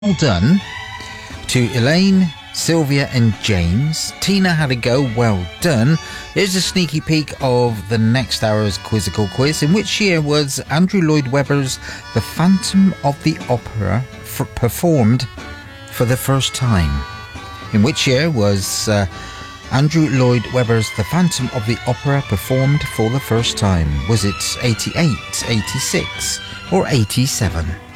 Well done to Elaine, Sylvia and James. Tina had a go, well done. Here's a sneaky peek of the next hour's quizzical quiz. In which year was Andrew Lloyd Webber's The Phantom of the Opera performed for the first time? In which year was Andrew Lloyd Webber's The Phantom of the Opera performed for the first time? Was it 88, 86 or 87?